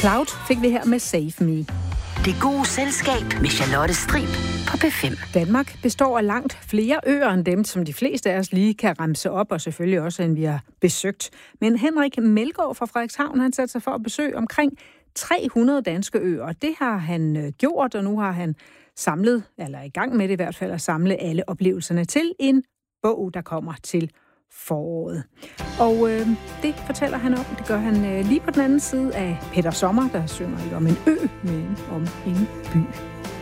Cloud fik vi her med Save Me. Det gode selskab med Charlotte Strib på P5. Danmark består af langt flere øer end dem, som de fleste af os lige kan remse op, og selvfølgelig også, end vi har besøgt. Men Henrik Melgaard fra Frederikshavn, han satte sig for at besøge omkring 300 danske øer. Det har han gjort, og nu har han samlet, eller er i gang med det i hvert fald, at samle alle oplevelserne til en bog, der kommer til foråret. Og det fortæller han om. Det gør han lige på den anden side af Peter Sommer, der synger ikke om en ø, men om en by.